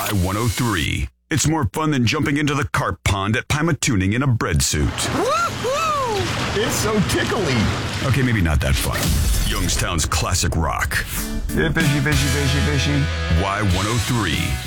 Y103. It's more fun than jumping into the carp pond at Pima Tuning in a bread suit. Woo-hoo! It's so tickly. Okay, maybe not that fun. Youngstown's classic rock. Fishy, fishy, fishy, fishy. Y103.